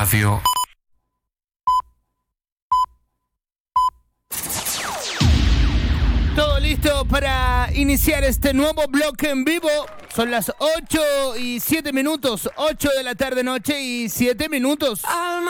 Flavio. Todo listo para iniciar este nuevo bloque en vivo. Son las 8:07, 8 de la tarde noche y 7 minutos.